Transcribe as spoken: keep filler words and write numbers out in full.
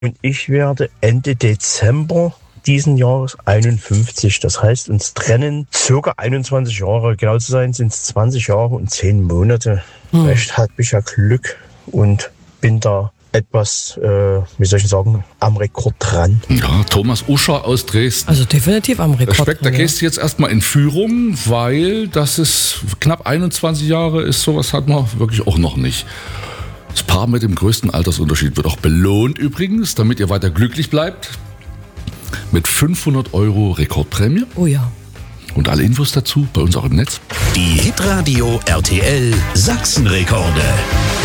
Und ich werde Ende Dezember diesen Jahres einundfünfzig. Das heißt, uns trennen circa einundzwanzig Jahre. Genau zu sein sind es zwanzig Jahre und zehn Monate. Hm. Vielleicht habe ich ja Glück und bin da etwas, äh, wie soll ich sagen, am Rekord dran. Ja, Thomas Uscher aus Dresden. Also definitiv am Rekord Speck, da dran, gehst du jetzt erstmal in Führung, weil das ist knapp einundzwanzig Jahre ist, sowas hat man wirklich auch noch nicht. Das Paar mit dem größten Altersunterschied wird auch belohnt übrigens, damit ihr weiter glücklich bleibt. Mit fünfhundert Euro Rekordprämie. Oh ja. Und alle Infos dazu bei uns auch im Netz. Die Hitradio R T L Sachsenrekorde.